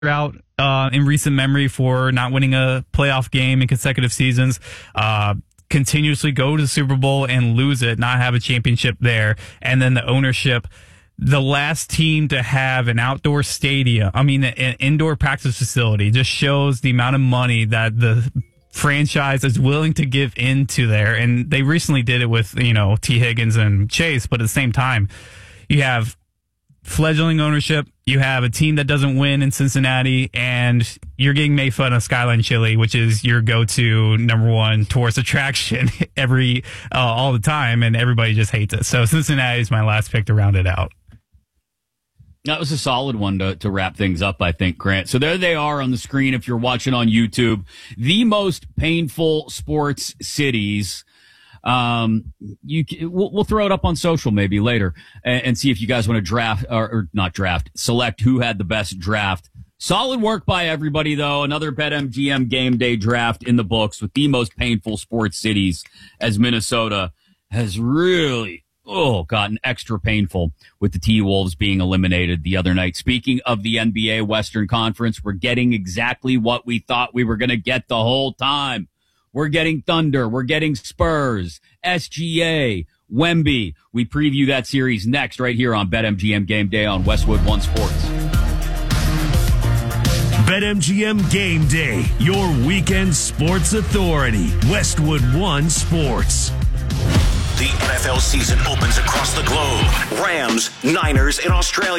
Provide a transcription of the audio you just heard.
out in recent memory for not winning a playoff game in consecutive seasons. Continuously go to the Super Bowl and lose it, not have a championship there. And then the ownership, the last team to have an outdoor stadium, an indoor practice facility, just shows the amount of money that the franchise is willing to give into there. And they recently did it with, T. Higgins and Chase, but at the same time, you have fledgling ownership, you have a team that doesn't win in Cincinnati, and you're getting made fun of Skyline Chili, which is your go-to number one tourist attraction all the time, and everybody just hates it. So Cincinnati is my last pick to round it out. That was a solid one to wrap things up, I think, Grant. So there they are on the screen if you're watching on YouTube. The most painful sports cities. We'll throw it up on social maybe later and see if you guys want to draft or not draft, select who had the best draft. Solid work by everybody, though. Another BetMGM game day draft in the books with the most painful sports cities, as Minnesota has really gotten extra painful with the T-Wolves being eliminated the other night. Speaking of the NBA Western Conference, we're getting exactly what we thought we were going to get the whole time. We're getting Thunder. We're getting Spurs, SGA, Wemby. We preview that series next right here on BetMGM Game Day on Westwood One Sports. BetMGM Game Day, your weekend sports authority. Westwood One Sports. The NFL season opens across the globe. Rams, Niners in Australia.